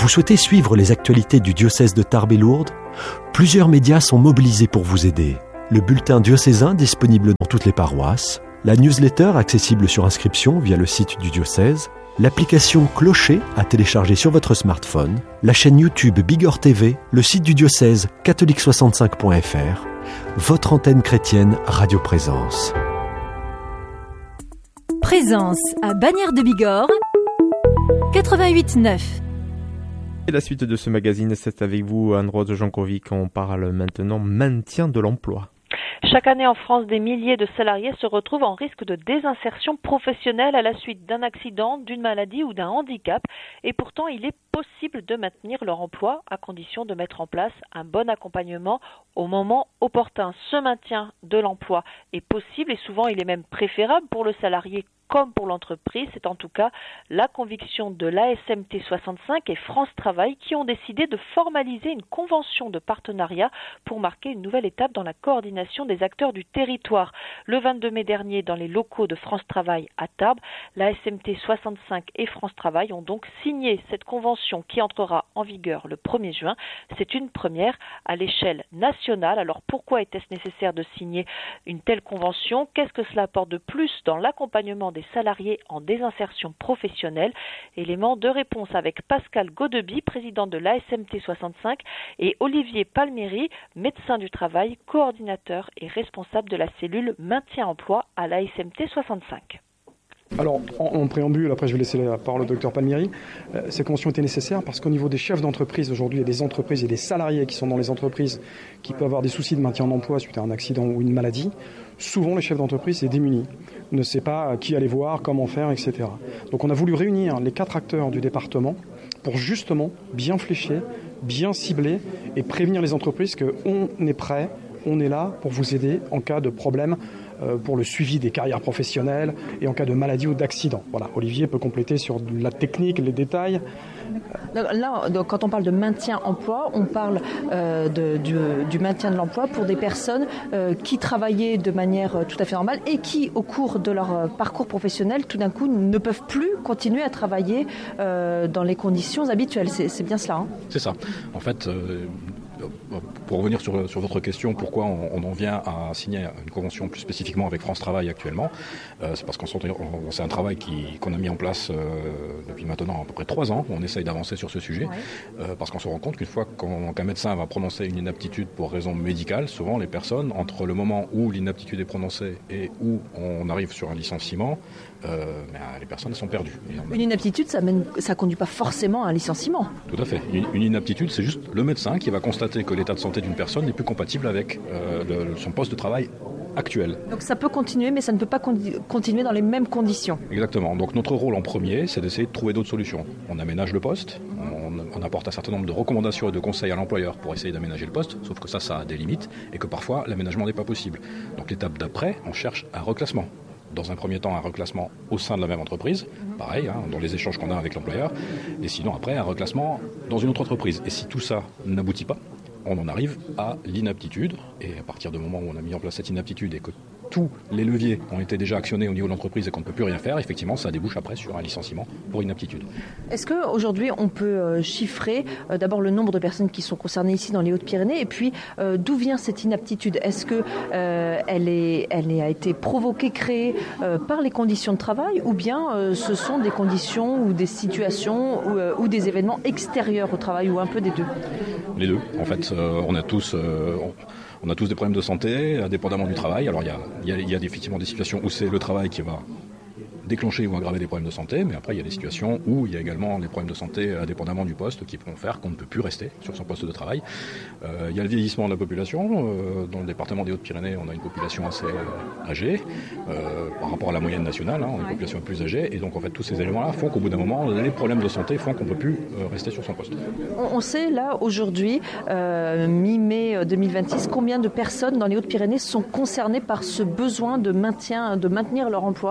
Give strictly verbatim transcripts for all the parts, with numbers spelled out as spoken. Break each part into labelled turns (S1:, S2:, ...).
S1: Vous souhaitez suivre les actualités du diocèse de Tarbes et Lourdes ? Plusieurs médias sont mobilisés pour vous aider. Le bulletin diocésain disponible dans toutes les paroisses, la newsletter accessible sur inscription via le site du diocèse, l'application Clocher à télécharger sur votre smartphone, la chaîne YouTube Bigorre T V, le site du diocèse catholique soixante-cinq point f r, votre antenne chrétienne Radio Présence.
S2: Présence à Bagnères de Bigorre, quatre-vingt-huit neuf.
S3: Et la suite de ce magazine, c'est avec vous, Anne-Rose Jankovic. On parle maintenant maintien de l'emploi.
S4: Chaque année en France, des milliers de salariés se retrouvent en risque de désinsertion professionnelle à la suite d'un accident, d'une maladie ou d'un handicap. Et pourtant, il est possible de maintenir leur emploi à condition de mettre en place un bon accompagnement au moment opportun. Ce maintien de l'emploi est possible et souvent il est même préférable pour le salarié comme pour l'entreprise. C'est en tout cas la conviction de l'A S M T soixante-cinq et France Travail qui ont décidé de formaliser une convention de partenariat pour marquer une nouvelle étape dans la coordination des acteurs du territoire. Le vingt-deux mai dernier, dans les locaux de France Travail à Tarbes, l'A S M T soixante-cinq et France Travail ont donc signé cette convention qui entrera en vigueur le premier juin. C'est une première à l'échelle nationale. Alors pourquoi était-ce nécessaire de signer une telle convention ? Qu'est-ce que cela apporte de plus dans l'accompagnement des salariés en désinsertion professionnelle? Élément de réponse avec Pascal Godeby, président de l'A S M T soixante-cinq, et Olivier Palmieri, médecin du travail, coordinateur et responsable de la cellule maintien-emploi à l'A S M T soixante-cinq.
S5: Alors, en, en préambule, après je vais laisser la parole au docteur Palmieri, euh, ces conventions étaient nécessaires parce qu'au niveau des chefs d'entreprise, aujourd'hui, il y a des entreprises et des salariés qui sont dans les entreprises qui peuvent avoir des soucis de maintien en emploi suite à un accident ou une maladie. Souvent, les chefs d'entreprise sont démunis, ne savent pas qui aller voir, comment faire, et cetera. Donc on a voulu réunir les quatre acteurs du département pour justement bien flécher, bien cibler et prévenir les entreprises qu'on est prêt, on est là pour vous aider en cas de problème pour le suivi des carrières professionnelles et en cas de maladie ou d'accident. Voilà, Olivier peut compléter sur la technique, les détails.
S6: Là, donc, quand on parle de maintien-emploi, on parle euh, de, du, du maintien de l'emploi pour des personnes euh, qui travaillaient de manière tout à fait normale et qui, au cours de leur parcours professionnel, tout d'un coup, ne peuvent plus continuer à travailler euh, dans les conditions habituelles. C'est, c'est bien cela, hein ?
S7: C'est ça. En fait... Euh... Pour revenir sur, sur votre question, pourquoi on, on en vient à signer une convention plus spécifiquement avec France Travail actuellement, euh, c'est parce qu'on on, c'est un travail qui, qu'on a mis en place euh, depuis maintenant à peu près trois ans. On essaye d'avancer sur ce sujet, ouais. euh, parce qu'on se rend compte qu'une fois qu'on, qu'un médecin va prononcer une inaptitude pour raison médicale, souvent les personnes, entre le moment où l'inaptitude est prononcée et où on arrive sur un licenciement, euh, ben, les personnes sont perdues.
S6: Une inaptitude, ça ne ça conduit pas forcément à un licenciement.
S7: Tout à fait. Une, une inaptitude, c'est juste le médecin qui va constater que l'état de santé d'une personne n'est plus compatible avec euh, le, son poste de travail actuel.
S6: Donc ça peut continuer, mais ça ne peut pas con- continuer dans les mêmes conditions.
S7: Exactement. Donc notre rôle en premier, c'est d'essayer de trouver d'autres solutions. On aménage le poste, on, on apporte un certain nombre de recommandations et de conseils à l'employeur pour essayer d'aménager le poste, sauf que ça, ça a des limites et que parfois l'aménagement n'est pas possible. Donc l'étape d'après, on cherche un reclassement. Dans un premier temps, un reclassement au sein de la même entreprise, pareil, hein, dans les échanges qu'on a avec l'employeur, et sinon après, un reclassement dans une autre entreprise. Et si tout ça n'aboutit pas, on en arrive à l'inaptitude, et à partir du moment où on a mis en place cette inaptitude et que tous les leviers ont été déjà actionnés au niveau de l'entreprise et qu'on ne peut plus rien faire, effectivement, ça débouche après sur un licenciement pour inaptitude.
S6: Est-ce qu'aujourd'hui, on peut chiffrer euh, d'abord le nombre de personnes qui sont concernées ici dans les Hautes-Pyrénées et puis euh, d'où vient cette inaptitude ? Est-ce qu'elle euh, est, elle a été provoquée, créée euh, par les conditions de travail ou bien euh, ce sont des conditions ou des situations ou, euh, ou des événements extérieurs au travail ou un peu des deux ?
S7: Les deux. En fait, euh, on a tous... Euh, on... On a tous des problèmes de santé, indépendamment du travail. Alors il y a, il y a, il y a effectivement des situations où c'est le travail qui va déclencher ou aggraver des problèmes de santé, mais après il y a des situations où il y a également des problèmes de santé indépendamment du poste qui vont faire qu'on ne peut plus rester sur son poste de travail. Euh, il y a le vieillissement de la population. Euh, dans le département des Hautes-Pyrénées, on a une population assez euh, âgée euh, par rapport à la moyenne nationale. Hein, on a une population plus âgée et donc en fait tous ces éléments-là font qu'au bout d'un moment, les problèmes de santé font qu'on ne peut plus euh, rester sur son poste.
S6: On sait là aujourd'hui, euh, mi-mai deux mille vingt-six, combien de personnes dans les Hautes-Pyrénées sont concernées par ce besoin de maintien, de maintenir leur emploi ?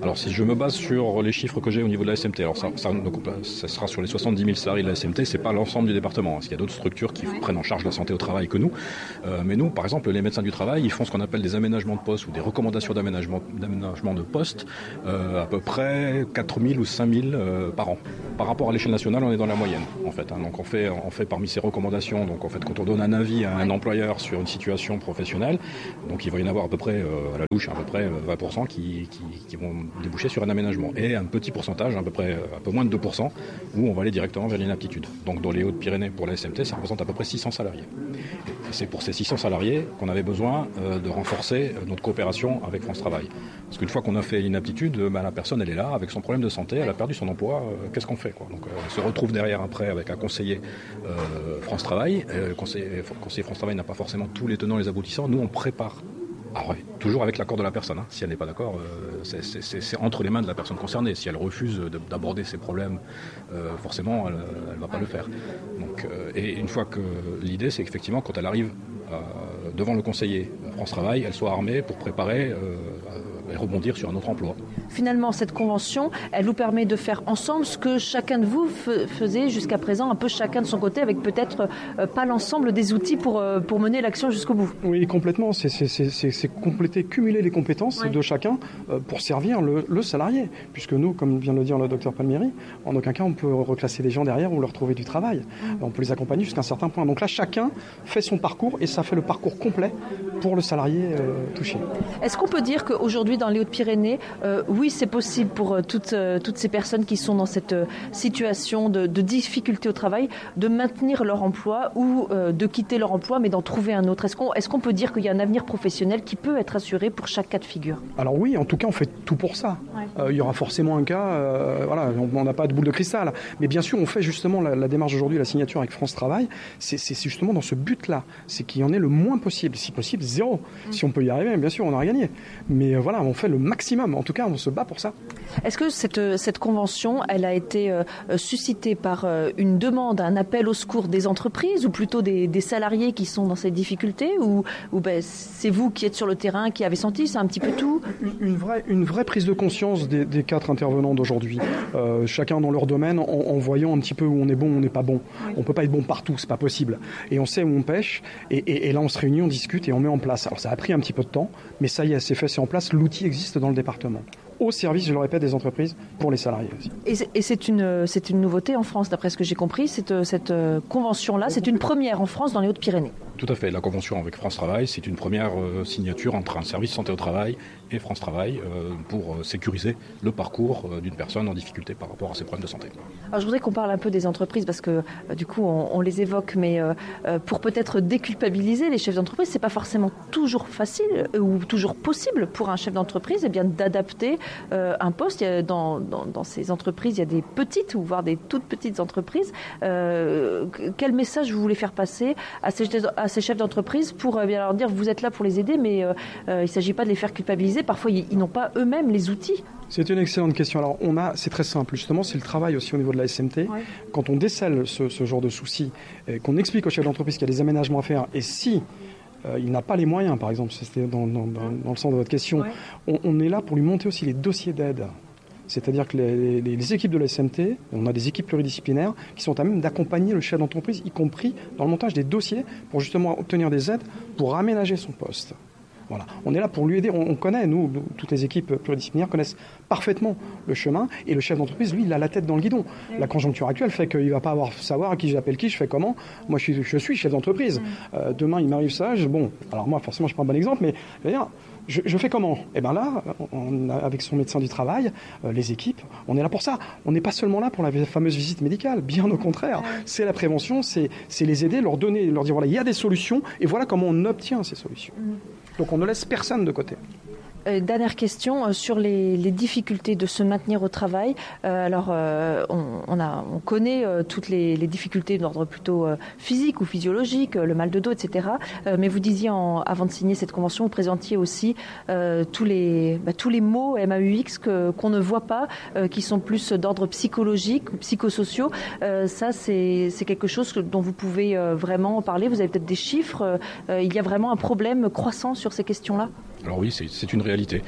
S7: Alors si je me base sur les chiffres que j'ai au niveau de la S M T, alors ça, ça, donc, ça sera sur les soixante-dix mille salariés de la S M T, c'est pas l'ensemble du département, parce qu'il y a d'autres structures qui prennent en charge la santé au travail que nous. Euh, mais nous, par exemple, les médecins du travail, ils font ce qu'on appelle des aménagements de poste ou des recommandations d'aménagement, d'aménagement de poste, euh, à peu près quatre mille ou cinq mille euh, par an. Par rapport à l'échelle nationale, on est dans la moyenne, en fait. Hein. Donc on fait, on fait parmi ces recommandations, donc en fait, quand on donne un avis à un employeur sur une situation professionnelle, donc il va y en avoir à peu près, euh, à la louche, à peu près vingt pour cent qui, qui, qui vont déboucher sur un aménagement. Et un petit pourcentage, à peu près un peu moins de deux pour cent, où on va aller directement vers l'inaptitude. Donc dans les Hautes-Pyrénées, pour la S M T, ça représente à peu près six cents salariés. Et c'est pour ces six cents salariés qu'on avait besoin euh, de renforcer notre coopération avec France Travail. Parce qu'une fois qu'on a fait l'inaptitude, ben, la personne elle est là, avec son problème de santé, elle a perdu son emploi, euh, qu'est-ce qu'on fait quoi? Donc euh, elle se retrouve derrière après avec un conseiller euh, France Travail. Et le conseiller, le conseiller France Travail n'a pas forcément tous les tenants et les aboutissants. Nous on prépare. Ah ouais, toujours avec l'accord de la personne. Hein. Si elle n'est pas d'accord, euh, c'est, c'est, c'est entre les mains de la personne concernée. Si elle refuse de, d'aborder ses problèmes, euh, forcément, elle ne va pas le faire. Donc, euh, et une fois que l'idée, c'est qu'effectivement, quand elle arrive euh, devant le conseiller France Travail, elle soit armée pour préparer euh, et rebondir sur un autre emploi.
S6: Finalement, cette convention, elle vous permet de faire ensemble ce que chacun de vous f- faisait jusqu'à présent, un peu chacun de son côté, avec peut-être euh, pas l'ensemble des outils pour, euh, pour mener l'action jusqu'au bout.
S5: Oui, complètement. C'est, c'est, c'est, c'est, c'est compléter, cumuler les compétences ouais. de chacun euh, pour servir le, le salarié. Puisque nous, comme vient de le dire le docteur Palmieri, en aucun cas on peut reclasser les gens derrière ou leur trouver du travail. Mmh. On peut les accompagner jusqu'à un certain point. Donc là, chacun fait son parcours et ça fait le parcours complet pour le salarié euh, touché.
S6: Est-ce qu'on peut dire qu'aujourd'hui, dans les Hautes-Pyrénées, euh, oui, c'est possible pour euh, toutes, euh, toutes ces personnes qui sont dans cette euh, situation de, de difficulté au travail, de maintenir leur emploi ou euh, de quitter leur emploi, mais d'en trouver un autre. Est-ce qu'on, est-ce qu'on peut dire qu'il y a un avenir professionnel qui peut être assuré pour chaque cas de figure?
S5: Alors oui, en tout cas, on fait tout pour ça. Ouais. Euh, il y aura forcément un cas, euh, voilà, on n'a pas de boule de cristal. Mais bien sûr, on fait justement la, la démarche aujourd'hui, la signature avec France Travail, c'est, c'est justement dans ce but-là. C'est qu'il y en ait le moins possible. Si possible, zéro. Mmh. Si on peut y arriver, bien sûr, on aura gagné. Mais euh, voilà, on fait le maximum. En tout cas, on se bat pour ça.
S6: Est-ce que cette, cette convention, elle a été euh, suscitée par euh, une demande, un appel au secours des entreprises ou plutôt des, des salariés qui sont dans ces difficultés ou, ou ben, c'est vous qui êtes sur le terrain, qui avez senti, c'est un petit peu tout?
S5: Une, une, vraie, une vraie prise de conscience des, des quatre intervenants d'aujourd'hui. Euh, chacun dans leur domaine, en, en voyant un petit peu où on est bon, où on n'est pas bon. Oui. On peut pas être bon partout, c'est pas possible. Et on sait où on pêche. Et, et, et là, on se réunit, on discute et on met en place. Alors ça a pris un petit peu de temps, mais ça y est, c'est fait, c'est en place. L'outil existe dans le département. Au service, je le répète, des entreprises pour les salariés aussi.
S6: Et c'est, et c'est, une, c'est une nouveauté en France, d'après ce que j'ai compris. Cette, cette convention-là, c'est une première en France dans les Hautes-Pyrénées.
S7: Tout à fait. La convention avec France Travail, c'est une première euh, signature entre un service santé au travail et France Travail euh, pour euh, sécuriser le parcours euh, d'une personne en difficulté par rapport à ses problèmes de santé.
S6: Alors, je voudrais qu'on parle un peu des entreprises parce que euh, du coup, on, on les évoque, mais euh, euh, pour peut-être déculpabiliser les chefs d'entreprise, c'est pas forcément toujours facile euh, ou toujours possible pour un chef d'entreprise eh bien, d'adapter euh, un poste. Il y a, dans, dans, dans ces entreprises, il y a des petites ou voire des toutes petites entreprises. Euh, quel message vous voulez faire passer à ces, à ces chefs d'entreprise pour euh, bien leur dire vous êtes là pour les aider, mais euh, euh, il ne s'agit pas de les faire culpabiliser. Parfois, ils, ils n'ont pas eux-mêmes les outils.
S5: C'est une excellente question. Alors, on a, c'est très simple. Justement, c'est le travail aussi au niveau de la S M T. Ouais. Quand on décèle ce, ce genre de soucis, et qu'on explique aux chefs d'entreprise qu'il y a des aménagements à faire, et si euh, il n'a pas les moyens, par exemple, c'était dans, dans, dans, dans le sens de votre question, ouais. on, on est là pour lui monter aussi les dossiers d'aide. C'est-à-dire que les, les, les équipes de la S M T, on a des équipes pluridisciplinaires qui sont à même d'accompagner le chef d'entreprise, y compris dans le montage des dossiers, pour justement obtenir des aides pour aménager son poste. Voilà. On est là pour lui aider. On, on connaît, nous, toutes les équipes pluridisciplinaires connaissent parfaitement le chemin. Et le chef d'entreprise, lui, il a la tête dans le guidon. Oui. La conjoncture actuelle fait qu'il ne va pas avoir savoir à qui j'appelle qui, je fais comment. Moi, je suis, je suis chef d'entreprise. Oui. Euh, demain, il m'arrive ça. Je, bon, alors moi, forcément, je prends un bon exemple, mais je veux dire, Je, je fais comment? Eh bien là, on a, avec son médecin du travail, euh, les équipes, on est là pour ça. On n'est pas seulement là pour la fameuse visite médicale, bien au contraire. C'est la prévention, c'est, c'est les aider, leur donner, leur dire voilà, il y a des solutions et voilà comment on obtient ces solutions. Donc on ne laisse personne de côté.
S6: Euh, dernière question euh, sur les, les difficultés de se maintenir au travail. Euh, alors, euh, on, on, a, on connaît euh, toutes les, les difficultés d'ordre plutôt euh, physique ou physiologique, euh, le mal de dos, et cetera. Euh, mais vous disiez, en, avant de signer cette convention, vous présentiez aussi euh, tous, les, bah, tous les mots M A U X que, qu'on ne voit pas, euh, qui sont plus d'ordre psychologique ou psychosociaux. Euh, ça, c'est, c'est quelque chose que, dont vous pouvez euh, vraiment en parler. Vous avez peut-être des chiffres. Euh, il y a vraiment un problème croissant sur ces questions-là?
S7: Alors oui, c'est, c'est une réalité.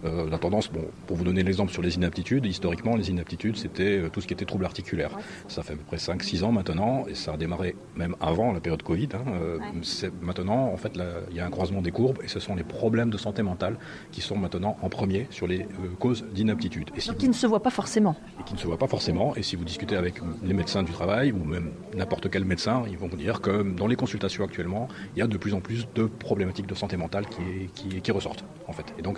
S7: Euh, la tendance, bon, pour vous donner l'exemple sur les inaptitudes, historiquement, les inaptitudes, c'était euh, tout ce qui était troubles articulaires. Ouais. Ça fait à peu près cinq six ans maintenant, et ça a démarré même avant la période Covid. Hein, euh, ouais. c'est, maintenant, en fait, il y a un croisement des courbes, et ce sont les problèmes de santé mentale qui sont maintenant en premier sur les euh, causes d'inaptitude.
S6: Et si Donc, vous... qui ne se voient pas forcément.
S7: Et qui ne se voient pas forcément, et si vous discutez avec les médecins du travail, ou même n'importe quel médecin, ils vont vous dire que dans les consultations actuellement, il y a de plus en plus de problématiques de santé mentale qui, qui, qui ressortent, en fait. Et donc,